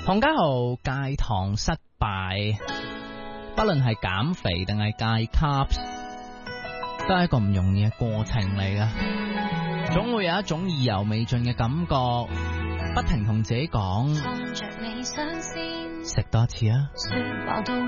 龐家豪戒糖失敗，不論係減肥定係戒 carbs， 都係一個唔容易嘅過程嚟㗎，總會有一種意猶未盡嘅感覺，不停同自己講，食多一次啊。